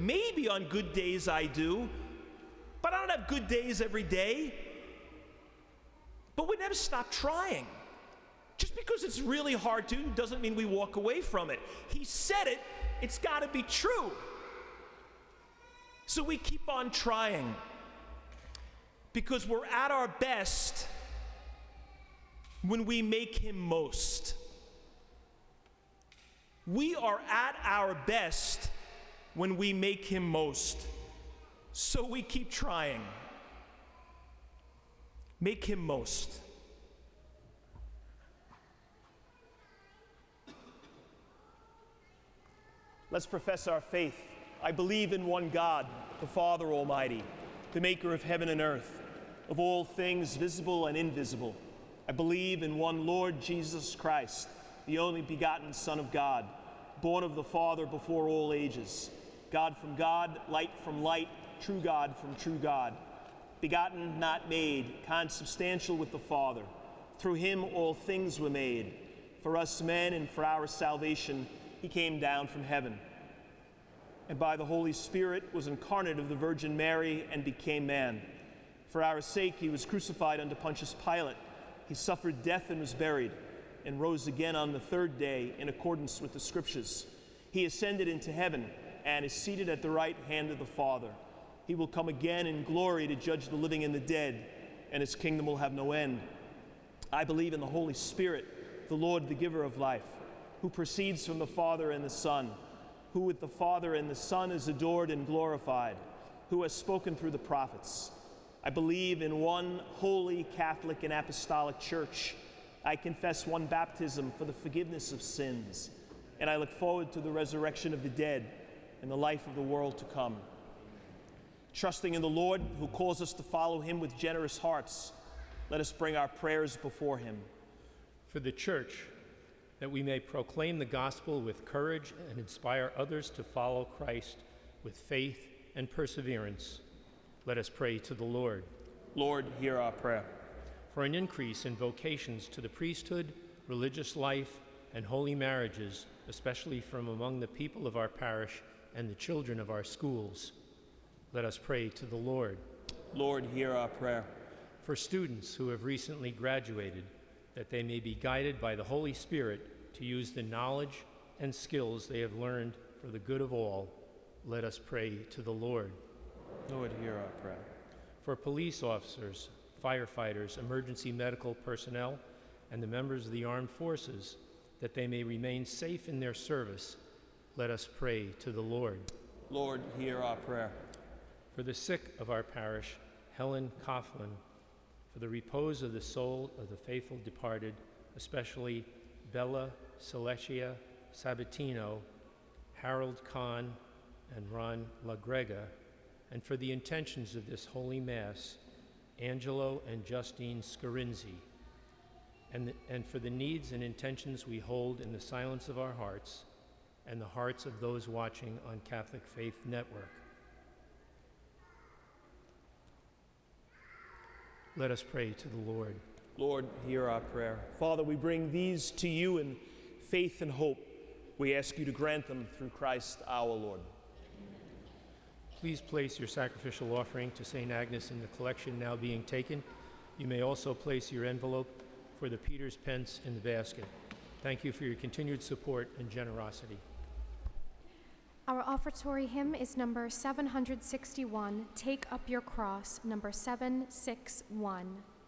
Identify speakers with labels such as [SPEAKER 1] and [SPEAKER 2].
[SPEAKER 1] Maybe on good days I do, but I don't have good days every day. But we never stop trying. Just because it's really hard to doesn't mean we walk away from it. He said it, it's got to be true. So we keep on trying because we're at our best when we make him most. We are at our best when we make him most. So we keep trying. Make him most. Let's profess our faith. I believe in one God, the Father Almighty, the maker of heaven and earth, of all things visible and invisible. I believe in one Lord Jesus Christ, the only begotten Son of God, born of the Father before all ages, God from God, light from light, true God from true God, begotten, not made, consubstantial with the Father. Through him all things were made. For us men and for our salvation, he came down from heaven, and by the Holy Spirit was incarnate of the Virgin Mary and became man. For our sake he was crucified under Pontius Pilate. He suffered death and was buried, and rose again on the third day in accordance with the Scriptures. He ascended into heaven and is seated at the right hand of the Father. He will come again in glory to judge the living and the dead, and his kingdom will have no end. I believe in the Holy Spirit, the Lord, the giver of life, who proceeds from the Father and the Son, who with the Father and the Son is adored and glorified, who has spoken through the prophets. I believe in one holy, Catholic, and apostolic church. I confess one baptism for the forgiveness of sins, and I look forward to the resurrection of the dead and the life of the world to come. Trusting in the Lord, who calls us to follow him with generous hearts, let us bring our prayers before him.
[SPEAKER 2] For the church, that we may proclaim the gospel with courage and inspire others to follow Christ with faith and perseverance, let us pray to the Lord.
[SPEAKER 1] Lord, hear our prayer.
[SPEAKER 2] For an increase in vocations to the priesthood, religious life, and holy marriages, especially from among the people of our parish and the children of our schools, let us pray to the Lord.
[SPEAKER 1] Lord, hear our prayer.
[SPEAKER 2] For students who have recently graduated, that they may be guided by the Holy Spirit to use the knowledge and skills they have learned for the good of all, let us pray to the Lord.
[SPEAKER 1] Lord, hear our prayer.
[SPEAKER 2] For police officers, firefighters, emergency medical personnel, and the members of the armed forces, that they may remain safe in their service, let us pray to the Lord.
[SPEAKER 1] Lord, hear our prayer.
[SPEAKER 2] For the sick of our parish, Helen Coughlin, for the repose of the soul of the faithful departed, especially Bella Celestia Sabatino, Harold Kahn, and Ron LaGrega, and for the intentions of this Holy Mass, Angelo and Justine Scarinzi, and for the needs and intentions we hold in the silence of our hearts and the hearts of those watching on Catholic Faith Network. Let us pray to the Lord.
[SPEAKER 1] Lord, hear our prayer. Father, we bring these to you in faith and hope. We ask you to grant them through Christ our Lord.
[SPEAKER 2] Please place your sacrificial offering to St. Agnes in the collection now being taken. You may also place your envelope for the Peter's Pence in the basket. Thank you for your continued support and generosity.
[SPEAKER 3] Our offertory hymn is number 761, Take Up Your Cross, number 761.